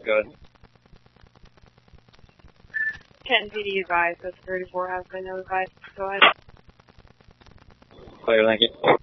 Go ahead. Canton PD advised that 34 has been notified. Go ahead. Clear, thank you.